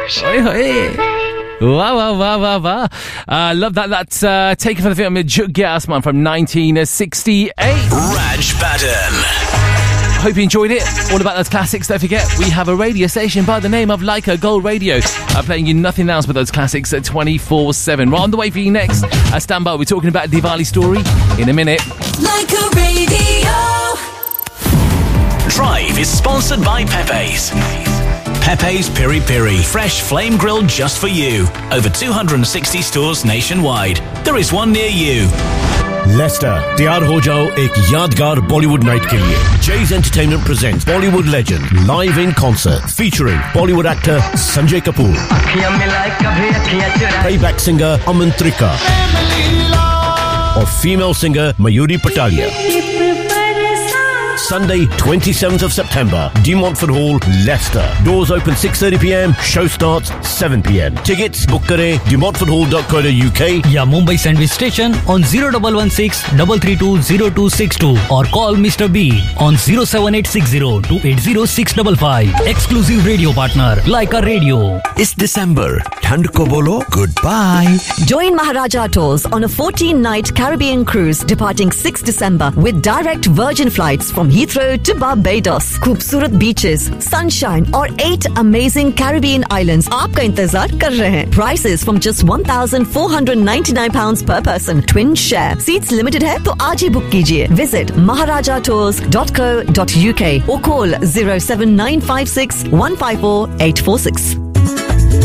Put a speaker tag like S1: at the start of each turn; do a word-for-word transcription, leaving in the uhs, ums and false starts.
S1: Oi, oi. Wow, wow, wow, wow, wow. Uh, love that. That's uh, taken from the film Jug Gaya Asman from nineteen sixty-eight.
S2: Raj Badan.
S1: Hope you enjoyed it. All about those classics. Don't forget, we have a radio station by the name of Leica Gold Radio, uh, playing you nothing else but those classics at twenty-four seven. Right on the way for you next. Uh, stand by. We're talking about Diwali story in a minute.
S3: Leica Radio.
S2: Drive is sponsored by Pepe's. Pepe's Piri Piri, fresh flame grilled just for you. Over two hundred sixty stores nationwide. There is one near you.
S4: Leicester, तैयार हो जाओ एक यादगार Bollywood night के लिए. Jay's Entertainment presents Bollywood legend live in concert featuring Bollywood actor Sanjay Kapoor, playback singer Amantrika, or female singer Mayuri Patalia. Sunday, twenty-seventh of September, De Montfort Hall, Leicester. Doors open six thirty p m, show starts seven p m. Tickets book kare de montfort hall dot co dot u k
S5: या Mumbai Sandwich Station on zero one one six three three two zero two six two or call Mister B on zero seven eight six zero two eight zero six five five. Exclusive radio partner, Leica Radio.
S2: It's December. Thand ko bolo goodbye.
S6: Join Maharaja Tours on a fourteen-night Caribbean cruise departing sixth December with direct Virgin flights from Heathrow to Barbados. Khoobsurat beaches, sunshine और eight amazing Caribbean islands आपका इंतजार कर रहे हैं. Prices from just one thousand four hundred ninety-nine pounds per person. Twin share. Seats limited है तो आज ही book कीजिए. Visit maharaja tours dot co dot u k or call zero seven nine five six one five four eight four six.